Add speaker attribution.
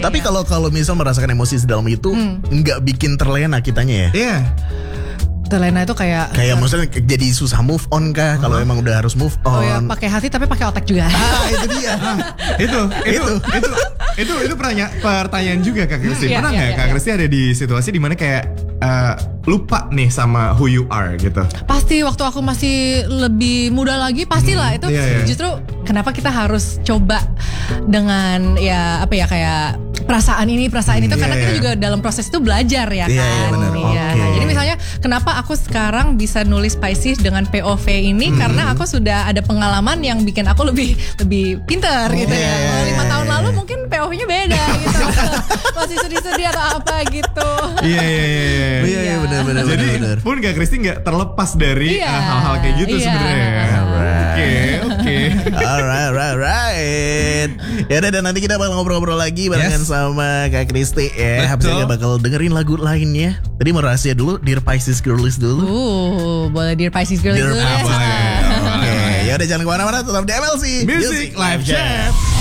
Speaker 1: Tapi kalau misal merasakan emosi sedalam itu nggak bikin terlena kitanya ya?
Speaker 2: Iya.
Speaker 3: Terlena itu kayak
Speaker 1: maksudnya jadi susah move on kah? Kalau emang udah harus move on.
Speaker 3: Oh ya, pakai hati tapi pakai otak juga.
Speaker 1: Itu dia.
Speaker 2: Itu pertanyaan juga Kak Kristi. Pernah nggak Kak Kristi ada di situasi dimana kayak lupa nih sama who you are gitu?
Speaker 3: Pasti waktu aku masih lebih muda lagi pastilah itu justru kenapa kita harus coba dengan kayak perasaan itu karena kita juga dalam proses itu belajar ya kan. Nah, jadi misalnya kenapa aku sekarang bisa nulis Pisces dengan POV ini karena aku sudah ada pengalaman yang bikin aku lebih pinter gitu ya. Kalau 5 tahun lalu mungkin POV-nya beda gitu. Masih sedih-sedih atau apa gitu.
Speaker 2: Iya
Speaker 1: benar.
Speaker 2: Jadi pun Kak Kristi nggak terlepas dari hal-hal kayak gitu sebenarnya. Oke.
Speaker 1: Alright. Ya udah, dan nanti kita bakal ngobrol-ngobrol lagi barengan sama Kak Kristi ya. Habis ini bakal dengerin lagu lainnya. Tadi mau rahasia dulu, Dear Pisces Girlies dulu.
Speaker 3: Boleh Dear Pisces Girlies dulu ya.
Speaker 1: Oke, ya udah jangan kemana-mana, tetap di MLC
Speaker 2: Music Live Chat.